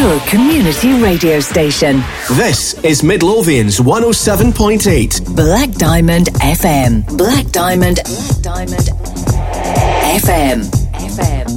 your community radio station. This is Midlothian's 107.8 Black Diamond FM. Black Diamond FM.